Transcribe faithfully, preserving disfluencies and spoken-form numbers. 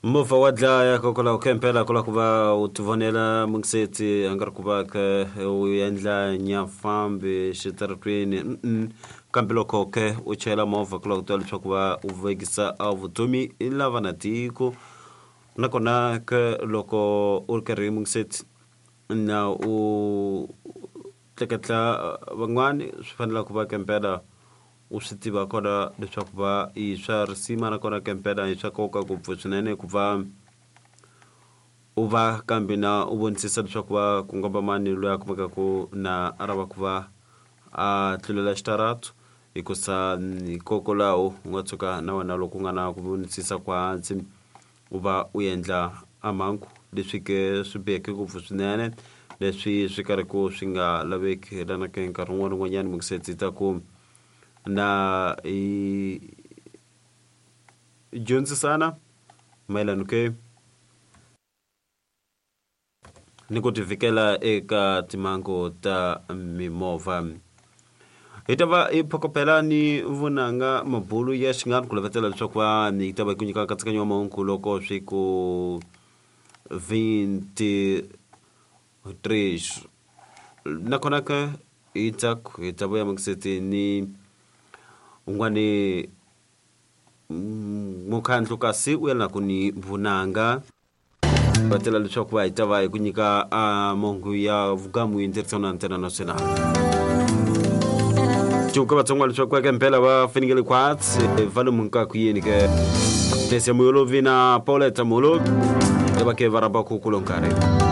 Mova wadla ya kokola ukempela kola kuba utuvonela mungiseti angar kuba ka uyendla nyafambe shitaratweni mm kampelo koke uchela mova kola kutwala kuba uvegisa avutumi ilava natiko nakona ka loko urkari mungiseti na u tekatla vangwani swifanela kuba kempela uswitiva kona leswaku va i swa risima na kona kempela i swa koka ngopfu swinene ku va u va kambe na u vonisisa leswaku va ku nga va mani loyi a kumekaku na a lava ku va a tlulela xitaratu hikusa hikokwalaho u nga tshuka na wena loko u nga na ku vonisisa ku hansi u va u endla amhangu leswi ke swi biheke ngopfu swinene leswi swi karhiku swi nga laveki lana ke nkarhi wun'wana wun'wanyani mungiseti ta ku na i dyondzisana mayelana ke ni ku tivikela eka timango ta mimova hi ta va i phokopela ni vunanga mabulu ya xingani ku lavetela leswaku va ni ta va ku nyika nkatsakanyo wa mahungu loko swi ku twenty-three nakona ka hi ta hi ta vuya mungiseti ni ungwani mukhandlu kasi u yelana ku ni vunanga batela leswaku va hi ta va hi ku nyika mahungu ya vugamu hi ntirhisano international tuka vatsonga leswaku va kempela va fanekele kwatsi vale munka ku yini ke tese muyolo vina Pauletta Molo va ke va raba ku kulonkare